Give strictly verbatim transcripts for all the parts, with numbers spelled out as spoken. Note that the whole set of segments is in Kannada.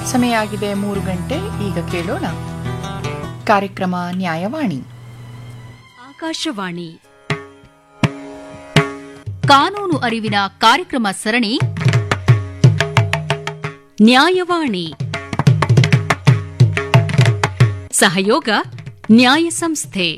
ಸಮಯ ಆಗಿದೆ ಮೂರು ಗಂಟೆ. ಈಗ ಕೇಳೋಣ ಕಾರ್ಯಕ್ರಮ ನ್ಯಾಯವಾಣಿ. ಆಕಾಶವಾಣಿ ಕಾನೂನು ಅರಿವಿನ ಕಾರ್ಯಕ್ರಮ ಸರಣಿ ನ್ಯಾಯವಾಣಿ. ಸಹಯೋಗ ನ್ಯಾಯ ಸಂಸ್ಥೆ.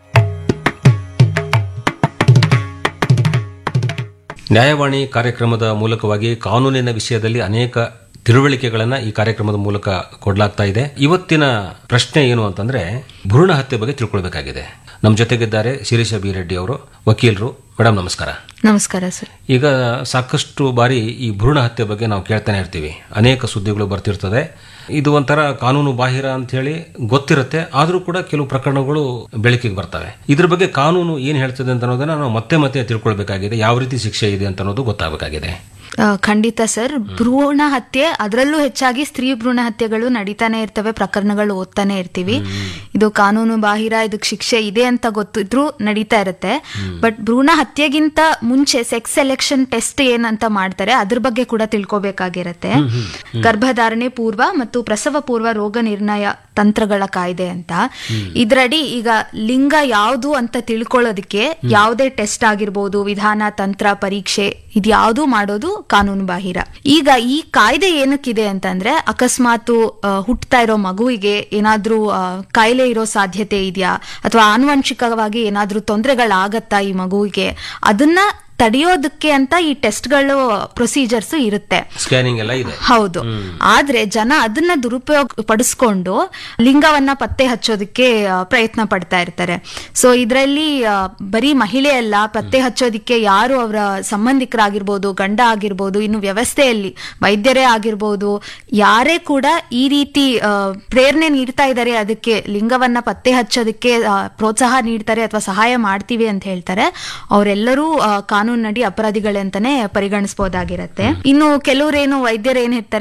ನ್ಯಾಯವಾಣಿ ಕಾರ್ಯಕ್ರಮದ ಮೂಲಕವಾಗಿ ಕಾನೂನಿನ ವಿಷಯದಲ್ಲಿ ಅನೇಕ ತಿಳುವಳಿಕೆಗಳನ್ನು ಈ ಕಾರ್ಯಕ್ರಮದ ಮೂಲಕ ಕೊಡಲಾಗ್ತಾ ಇದೆ. ಇವತ್ತಿನ ಪ್ರಶ್ನೆ ಏನು ಅಂತಂದ್ರೆ ಭ್ರೂಣ ಹತ್ಯೆ ಬಗ್ಗೆ ತಿಳ್ಕೊಳ್ಬೇಕಾಗಿದೆ. ನಮ್ಮ ಜೊತೆಗಿದ್ದಾರೆ ಶಿರೀಷ ಬಿ ರೆಡ್ಡಿ ಅವರು, ವಕೀಲರು. ಮೇಡಮ್ ನಮಸ್ಕಾರ. ನಮಸ್ಕಾರ ಸರ್. ಈಗ ಸಾಕಷ್ಟು ಬಾರಿ ಈ ಭ್ರೂಣ ಹತ್ಯೆ ಬಗ್ಗೆ ನಾವು ಕೇಳ್ತಾನೆ ಇರ್ತೀವಿ, ಅನೇಕ ಸುದ್ದಿಗಳು ಬರ್ತಿರ್ತದೆ. ಇದು ಒಂಥರ ಕಾನೂನು ಬಾಹಿರ ಅಂತ ಹೇಳಿ ಗೊತ್ತಿರುತ್ತೆ, ಆದರೂ ಕೂಡ ಕೆಲವು ಪ್ರಕರಣಗಳು ಬೆಳಕಿಗೆ ಬರ್ತವೆ. ಇದ್ರ ಬಗ್ಗೆ ಕಾನೂನು ಏನ್ ಹೇಳ್ತದೆ ಅಂತ ಅನ್ನೋದನ್ನ ನಾವು ಮತ್ತೆ ಮತ್ತೆ ತಿಳ್ಕೊಳ್ಬೇಕಾಗಿದೆ. ಯಾವ ರೀತಿ ಶಿಕ್ಷೆ ಇದೆ ಅಂತ ಅನ್ನೋದು ಗೊತ್ತಾಗಬೇಕಾಗಿದೆ. ಖಂಡಿತ ಸರ್. ಭ್ರೂಣ ಹತ್ಯೆ, ಅದರಲ್ಲೂ ಹೆಚ್ಚಾಗಿ ಸ್ತ್ರೀ ಭ್ರೂಣ ಹತ್ಯೆಗಳು ನಡೀತಾನೆ ಇರ್ತವೆ, ಪ್ರಕರಣಗಳು ಓದ್ತಾನೆ ಇರ್ತೀವಿ. ಇದು ಕಾನೂನು ಬಾಹಿರ, ಇದಕ್ಕೆ ಶಿಕ್ಷೆ ಇದೆ ಅಂತ ಗೊತ್ತಿದ್ರು ನಡೀತಾ ಇರುತ್ತೆ. ಬಟ್ ಭ್ರೂಣ ಹತ್ಯೆಗಿಂತ ಮುಂಚೆ ಸೆಕ್ಸ್ ಸೆಲೆಕ್ಷನ್ ಟೆಸ್ಟ್ ಏನಂತ ಮಾಡ್ತಾರೆ ಅದ್ರ ಬಗ್ಗೆ ಕೂಡ ತಿಳ್ಕೊಬೇಕಾಗಿರತ್ತೆ. ಗರ್ಭಧಾರಣೆ ಪೂರ್ವ ಮತ್ತು ಪ್ರಸವ ಪೂರ್ವ ರೋಗ ನಿರ್ಣಯ ತಂತ್ರಗಳ ಕಾಯ್ದೆ ಅಂತ. ಇದ್ರಡಿ ಈಗ ಲಿಂಗ ಯಾವುದು ಅಂತ ತಿಳ್ಕೊಳ್ಳೋದಕ್ಕೆ ಯಾವುದೇ ಟೆಸ್ಟ್ ಆಗಿರ್ಬೋದು, ವಿಧಾನ, ತಂತ್ರ, ಪರೀಕ್ಷೆ ಇದ್ಯಾವುದು ಮಾಡೋದು ಕಾನೂನು ಬಾಹಿರ. ಈಗ ಈ ಕಾಯ್ದೆ ಏನಕ್ಕಿದೆ ಅಂತಂದ್ರೆ, ಅಕಸ್ಮಾತ್ ಹುಟ್ಟತಾ ಇರೋ ಮಗುವಿಗೆ ಏನಾದ್ರೂ ಕಾಯಿಲೆ ಇರೋ ಸಾಧ್ಯತೆ ಇದೆಯಾ ಅಥವಾ ಆನುವಂಶಿಕವಾಗಿ ಏನಾದ್ರೂ ತೊಂದರೆಗಳಾಗತ್ತಾ ಈ ಮಗುವಿಗೆ, ಅದನ್ನ ತಡೆಯೋದಕ್ಕೆ ಅಂತ ಈ ಟೆಸ್ಟ್ಗಳು ಪ್ರೊಸೀಜರ್ಸ್ ಇರುತ್ತೆ, ಸ್ಕ್ಯಾನಿಂಗ್ ಎಲ್ಲ ಇದೆ. ಹೌದು. ಆದ್ರೆ ಜನ ಅದನ್ನ ದುರುಪಯೋಗ ಪಡಿಸ್ಕೊಂಡು ಲಿಂಗವನ್ನ ಪತ್ತೆ ಹಚ್ಚೋದಕ್ಕೆ ಪ್ರಯತ್ನ ಪಡ್ತಾ ಇರ್ತಾರೆ. ಸೊ ಇದರಲ್ಲಿ ಬರೀ ಮಹಿಳೆ ಅಲ್ಲ, ಪತ್ತೆ ಹಚ್ಚೋದಿಕ್ಕೆ ಯಾರು ಅವರ ಸಂಬಂಧಿಕರಾಗಿರ್ಬೋದು, ಗಂಡ ಆಗಿರ್ಬೋದು, ಇನ್ನು ವ್ಯವಸ್ಥೆಯಲ್ಲಿ ವೈದ್ಯರೇ ಆಗಿರ್ಬೋದು, ಯಾರೇ ಕೂಡ ಈ ರೀತಿ ಪ್ರೇರಣೆ ನೀಡ್ತಾ ಇದ್ದಾರೆ, ಅದಕ್ಕೆ ಲಿಂಗವನ್ನ ಪತ್ತೆ ಹಚ್ಚೋದಕ್ಕೆ ಪ್ರೋತ್ಸಾಹ ನೀಡ್ತಾರೆ ಅಥವಾ ಸಹಾಯ ಮಾಡ್ತೀವಿ ಅಂತ ಹೇಳ್ತಾರೆ, ಅವರೆಲ್ಲರೂ ಕಾನೂನು ನಡಿ ಅಪರಾಧಿಗಳಂತಾನೆ ಪರಿಗಣಿಸಬಹುದಾಗಿರತ್ತೆ. ಇನ್ನು ಕೆಲವರೇನು ವೈದ್ಯರು ಏನ್ ಹೇಳ್ತಾರೆ,